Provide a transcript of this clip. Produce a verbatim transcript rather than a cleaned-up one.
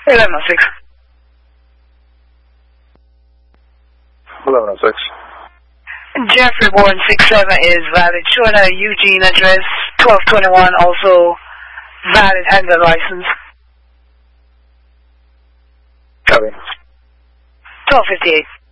eleven oh six. eleven oh six. Jeffrey Warren six seven is valid. Showing a Eugene address, twelve twenty-one, also valid handler license. Copy. twelve fifty-eight.